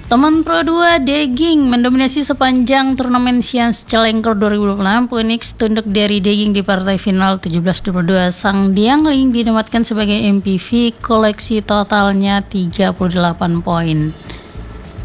Teman Pro 2 Daging mendominasi sepanjang turnamen Sians Challenger 2026. Phoenix tunduk dari Daging di partai final 17-22. Sang Diangling dinobatkan sebagai MVP, koleksi totalnya 38 poin.